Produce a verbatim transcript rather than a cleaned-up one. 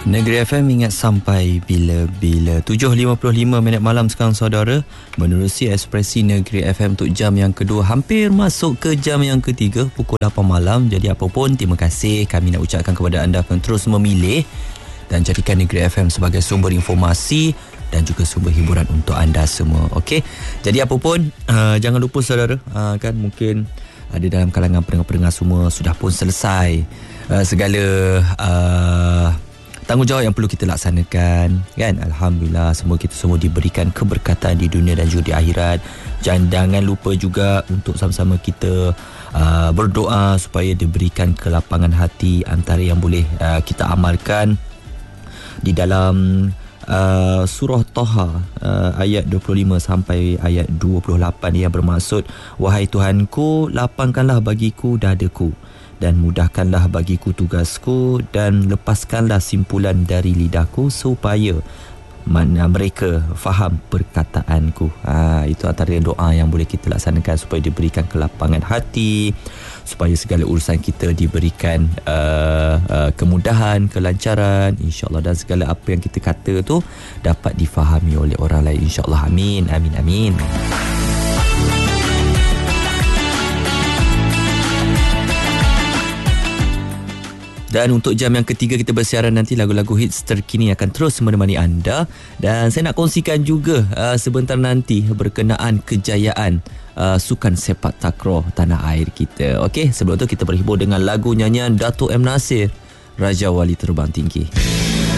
Negeri F M ingat sampai bila-bila. Tujuh lima puluh lima minit malam sekarang saudara. Menerusi Ekspresi Negeri F M untuk jam yang kedua. Hampir masuk ke jam yang ketiga, pukul lapan malam. Jadi apa pun, terima kasih kami nak ucapkan kepada anda yang terus memilih dan jadikan Negeri F M sebagai sumber informasi dan juga sumber hiburan untuk anda semua. Okey. Jadi apa pun, uh, jangan lupa saudara, uh, kan mungkin ada dalam kalangan pendengar-pendengar semua sudah pun selesai uh, segala uh, tanggungjawab yang perlu kita laksanakan, kan? Alhamdulillah, semua kita semua diberikan keberkatan di dunia dan juga di akhirat. Jangan, jangan lupa juga untuk sama-sama kita uh, berdoa supaya diberikan kelapangan hati. Antara yang boleh uh, kita amalkan di dalam uh, surah Taha uh, ayat dua puluh lima sampai ayat dua puluh lapan yang bermaksud, wahai Tuhanku, lapangkanlah bagiku dadaku dan mudahkanlah bagiku tugasku dan lepaskanlah simpulan dari lidahku supaya mana mereka faham perkataanku. Ha, itu antara doa yang boleh kita laksanakan supaya diberikan kelapangan hati, supaya segala urusan kita diberikan uh, uh, kemudahan, kelancaran, insya-Allah, dan segala apa yang kita kata tu dapat difahami oleh orang lain, insya-Allah. Amin, amin, amin. Dan untuk jam yang ketiga kita bersiaran nanti, lagu-lagu hits terkini akan terus menemani anda. Dan saya nak kongsikan juga uh, sebentar nanti berkenaan kejayaan uh, sukan sepak takraw tanah air kita. Okey, sebelum tu kita berhibur dengan lagu nyanyian Dato' M. Nasir, Raja Wali Terbang Tinggi.